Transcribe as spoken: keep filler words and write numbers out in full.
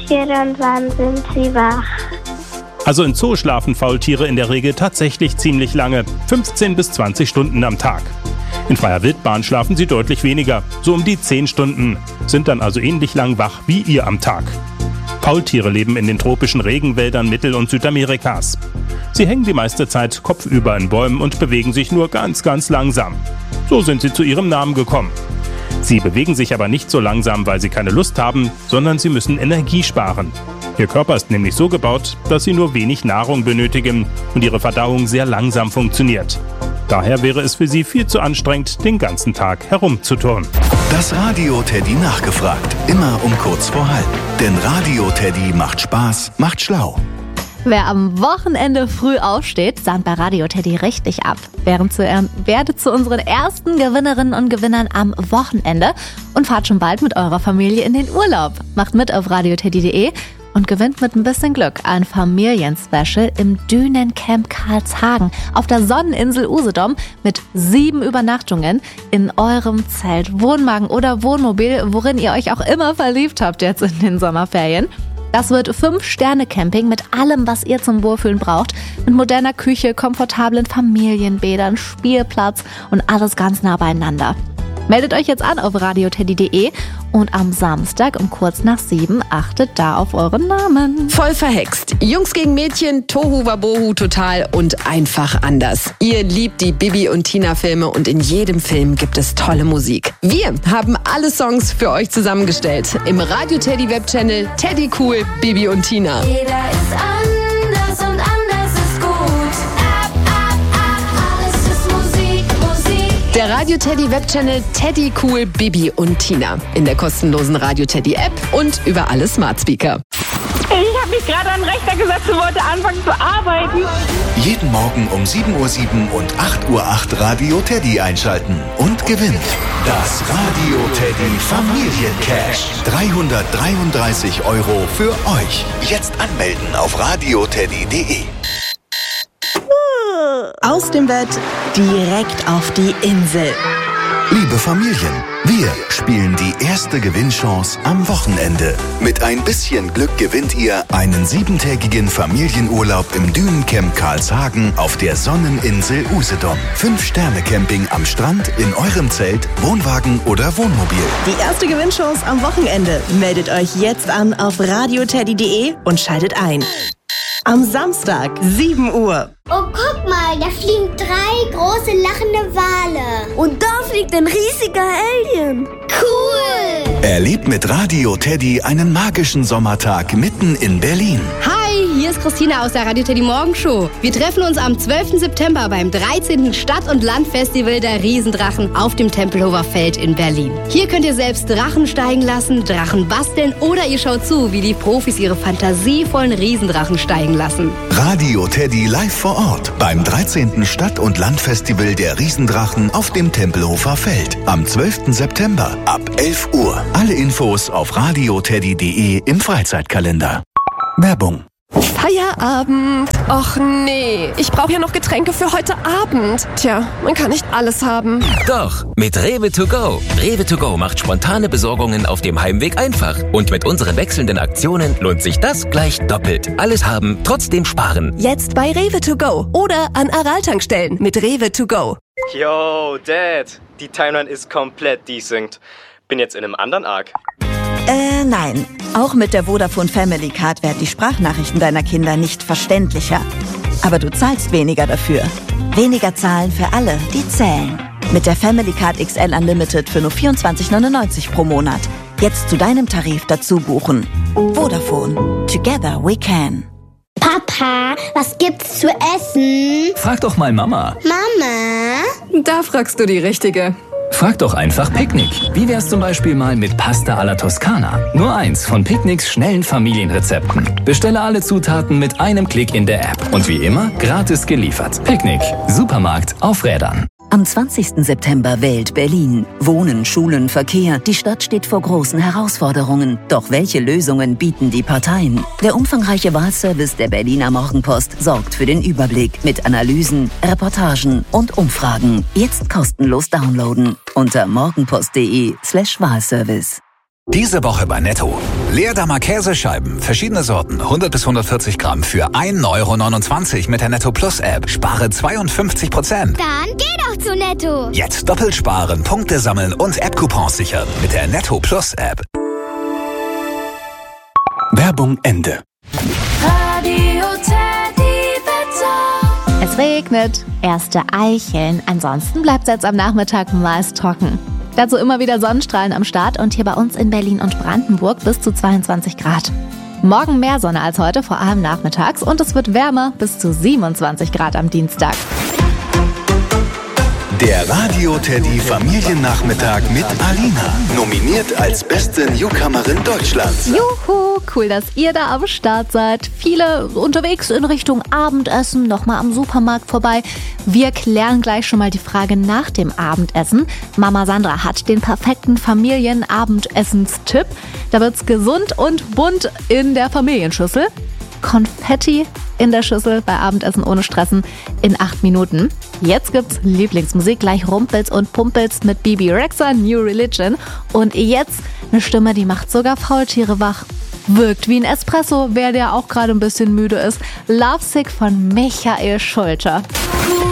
Faultiere und wann sind sie wach? Also in Zoo schlafen Faultiere in der Regel tatsächlich ziemlich lange, fünfzehn bis zwanzig Stunden am Tag. In freier Wildbahn schlafen sie deutlich weniger, so um die zehn Stunden, sind dann also ähnlich lang wach wie ihr am Tag. Faultiere leben in den tropischen Regenwäldern Mittel- und Südamerikas. Sie hängen die meiste Zeit kopfüber in Bäumen und bewegen sich nur ganz, ganz langsam. So sind sie zu ihrem Namen gekommen. Sie bewegen sich aber nicht so langsam, weil sie keine Lust haben, sondern sie müssen Energie sparen. Ihr Körper ist nämlich so gebaut, dass sie nur wenig Nahrung benötigen und ihre Verdauung sehr langsam funktioniert. Daher wäre es für sie viel zu anstrengend, den ganzen Tag herumzuturnen. Das Radio Teddy nachgefragt. Immer um kurz vor halb. Denn Radio Teddy macht Spaß, macht schlau. Wer am Wochenende früh aufsteht, sahnt bei Radio Teddy richtig ab. Während zu, äh, werdet zu unseren ersten Gewinnerinnen und Gewinnern am Wochenende und fahrt schon bald mit eurer Familie in den Urlaub. Macht mit auf radioteddy punkt de und gewinnt mit ein bisschen Glück ein Familienspecial im Dünencamp Karlshagen auf der Sonneninsel Usedom mit sieben Übernachtungen in eurem Zelt, Wohnwagen oder Wohnmobil, worin ihr euch auch immer verliebt habt jetzt in den Sommerferien. Das wird fünf Sterne Camping mit allem, was ihr zum Wohlfühlen braucht. Mit moderner Küche, komfortablen Familienbädern, Spielplatz und alles ganz nah beieinander. Meldet euch jetzt an auf radioteddy punkt de und am Samstag um kurz nach sieben achtet da auf euren Namen. Voll verhext. Jungs gegen Mädchen, Tohu Wabohu total und einfach anders. Ihr liebt die Bibi und Tina Filme und in jedem Film gibt es tolle Musik. Wir haben alle Songs für euch zusammengestellt im Radio Teddy Webchannel Teddy Cool Bibi und Tina. Jeder ist anders und anders ist gut. Ab, ab, ab, alles ist Musik, Musik. Der Radio Teddy Webchannel Teddy Cool Bibi und Tina. In der kostenlosen Radio Teddy App und über alle Smart Speaker. Ich habe mich gerade an den Rechner gesetzt und wollte anfangen zu arbeiten. Jeden Morgen um sieben Uhr sieben und acht Uhr acht Radio Teddy einschalten und gewinnt das Radio Teddy Familiencash. dreihundertdreiunddreißig Euro für euch. Jetzt anmelden auf radioteddy punkt de. Aus dem Bett direkt auf die Insel. Liebe Familien, wir spielen die erste Gewinnchance am Wochenende. Mit ein bisschen Glück gewinnt ihr einen siebentägigen Familienurlaub im Dünencamp Karlshagen auf der Sonneninsel Usedom. Fünf-Sterne-Camping am Strand, in eurem Zelt, Wohnwagen oder Wohnmobil. Die erste Gewinnchance am Wochenende. Meldet euch jetzt an auf radioteddy punkt de und schaltet ein. Am Samstag, sieben Uhr. Oh, guck mal, da fliegen drei große lachende Wale. Und da fliegt ein riesiger Alien. Cool! Erlebt mit Radio Teddy einen magischen Sommertag mitten in Berlin. Hi, hier ist Christina aus der Radio Teddy Morgenshow. Wir treffen uns am zwölften September beim dreizehnten Stadt- und Landfestival der Riesendrachen auf dem Tempelhofer Feld in Berlin. Hier könnt ihr selbst Drachen steigen lassen, Drachen basteln oder ihr schaut zu, wie die Profis ihre fantasievollen Riesendrachen steigen lassen. Radio Teddy live vor Ort beim dreizehnten Stadt- und Landfestival der Riesendrachen auf dem Tempelhofer Feld am zwölften September ab elf Uhr. Alle Infos auf radioteddy punkt de im Freizeitkalender. Werbung. Feierabend. Och nee, ich brauche ja noch Getränke für heute Abend. Tja, man kann nicht alles haben. Doch, mit Rewe to go. Rewe to go macht spontane Besorgungen auf dem Heimweg einfach. Und mit unseren wechselnden Aktionen lohnt sich das gleich doppelt. Alles haben, trotzdem sparen. Jetzt bei Rewe to go oder an Aral-Tankstellen mit Rewe to go. Yo, Dad, die Timeline ist komplett desynced. Bin jetzt in einem anderen Arc. Äh, nein. Auch mit der Vodafone Family Card werden die Sprachnachrichten deiner Kinder nicht verständlicher. Aber du zahlst weniger dafür. Weniger zahlen für alle, die zählen. Mit der Family Card X L Unlimited für nur vierundzwanzig neunundneunzig pro Monat. Jetzt zu deinem Tarif dazu buchen. Vodafone. Together we can. Papa, was gibt's zu essen? Frag doch mal Mama. Mama? Da fragst du die Richtige. Frag doch einfach Picknick. Wie wär's zum Beispiel mal mit Pasta alla Toscana? Nur eins von Picknicks schnellen Familienrezepten. Bestelle alle Zutaten mit einem Klick in der App. Und wie immer, gratis geliefert. Picknick. Supermarkt auf Rädern. Am zwanzigsten September wählt Berlin. Wohnen, Schulen, Verkehr. Die Stadt steht vor großen Herausforderungen. Doch welche Lösungen bieten die Parteien? Der umfangreiche Wahlservice der Berliner Morgenpost sorgt für den Überblick mit Analysen, Reportagen und Umfragen. Jetzt kostenlos downloaden unter morgenpost punkt de slash Wahlservice. Diese Woche bei Netto. Leerdammer Käsescheiben, verschiedene Sorten, hundert bis hundertvierzig Gramm für ein Euro neunundzwanzig mit der Netto Plus App. Spare zweiundfünfzig Prozent. Dann geh doch zu Netto. Jetzt doppelt sparen, Punkte sammeln und App-Coupons sichern mit der Netto Plus App. Werbung Ende. Radio Teddy Wetter. Es regnet, erste Eicheln. Ansonsten bleibt es jetzt am Nachmittag meist trocken. Dazu immer wieder Sonnenstrahlen am Start und hier bei uns in Berlin und Brandenburg bis zu zweiundzwanzig Grad. Morgen mehr Sonne als heute, vor allem nachmittags, und es wird wärmer, bis zu siebenundzwanzig Grad am Dienstag. Der Radio Teddy Familiennachmittag mit Alina. Nominiert als beste Newcomerin Deutschlands. Juhu, cool, dass ihr da am Start seid. Viele unterwegs in Richtung Abendessen, nochmal am Supermarkt vorbei. Wir klären gleich schon mal die Frage nach dem Abendessen. Mama Sandra hat den perfekten Familienabendessenstipp. Da wird's gesund und bunt in der Familienschüssel. Konfetti in der Schüssel bei Abendessen ohne Stressen in acht Minuten. Jetzt gibt's Lieblingsmusik, gleich Rumpels und Pumpels mit Bibi Rexha, New Religion. Und jetzt eine Stimme, die macht sogar Faultiere wach. Wirkt wie ein Espresso, wer der auch gerade ein bisschen müde ist. Lovesick von Michael Schulter. Cool